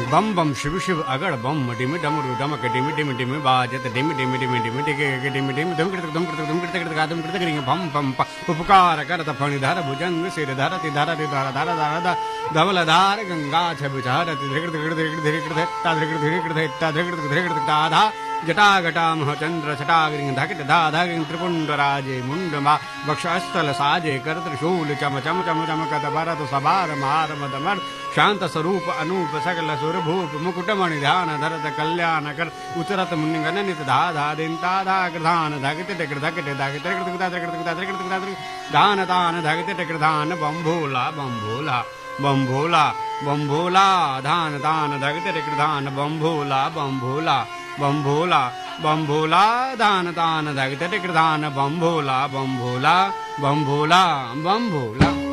बम बम शिव शिव अगड़ बम डिमि डमरू डमक डिमि डिमि डिमि बाजत डिमि डिमि डिमि डिमि डिगे डिमि डिमि धम कृत धम कृत धम कृत कृत गादम कृत करिंग बम बम उपकार करत फणिधर भुजंग सिर धरति धरति धर धर धर धवल धार गंगा छब झरति धृकृत कृत धृकृत धृकृत ता धृकृत धृकृत ता धृकृत धृकृत ताधा जटाघटा महचंद्र छटाग्रिंग धकित धा धाग्रिंग त्रिपुंड राजे मुंडमा वक्षस्थल साजे कर त्रिशूल चम चम चम चमकत भरत सभार मार मदमर शांत स्वरूप अनूप सकल सुरभूप मुकुटमणि ध्यान धरत कल्याण कर उतरत मुनिगणनित धा धा दिंता धा कृधान धगित टिकर धकित धागित दान दान धगित टिकर धान बम भोला बम भोला बम भोला बम भोला धान दान धगित टिकर धान बम भोला बम भोला बम भोला बम भोला दान दान धगित टिकर धान बम भोला बम भोला बम भोला बम भोला।